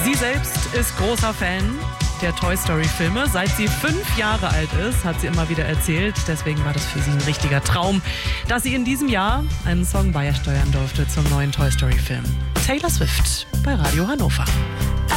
Sie selbst ist großer Fan der Toy Story Filme. Seit sie 5 Jahre alt ist, hat sie immer wieder erzählt. Deswegen war das für sie ein richtiger Traum, dass sie in diesem Jahr einen Song beisteuern durfte zum neuen Toy Story Film. Taylor Swift bei Radio Hannover.